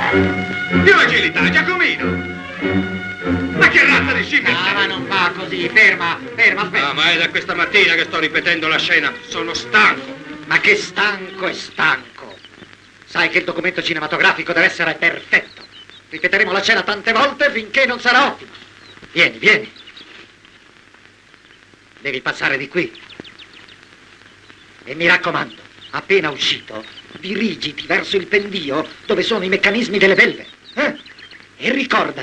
Più agilità, Giacomino! Ma che razza di scimmia sei? Ma non va così, ferma, aspetta. Ma è da questa mattina che sto ripetendo la scena. Sono stanco. Ma che stanco è stanco. Sai che il documento cinematografico deve essere perfetto. Ripeteremo la scena tante volte finché non sarà ottima. Vieni. Devi passare di qui. E mi raccomando, appena uscito, dirigiti verso il pendio dove sono i meccanismi delle belve. E ricorda